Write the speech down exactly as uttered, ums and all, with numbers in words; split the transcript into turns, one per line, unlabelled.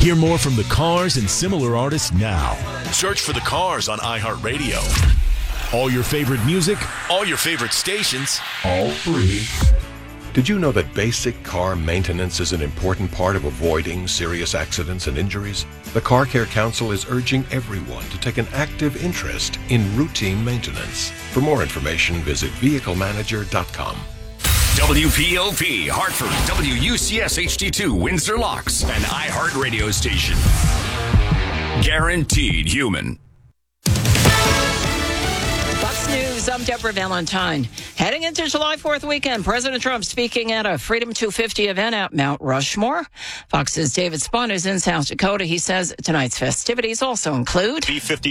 Hear more from the Cars and similar artists now. Search for the Cars on iHeartRadio. All your favorite music, all your favorite stations, all free.
Did you know that basic car maintenance is an important part of avoiding serious accidents and injuries? The Car Care Council is urging everyone to take an active interest in routine maintenance. For more information, visit vehicle manager dot com.
W P O P, Hartford, W U C S H D two, Windsor Locks, an iHeart radio station. Guaranteed human.
Fox News, I'm Deborah Valentine. Heading into July fourth weekend, President Trump speaking at a Freedom two fifty event at Mount Rushmore. Fox's David Spahn is in South Dakota. He says tonight's festivities also include
B fifty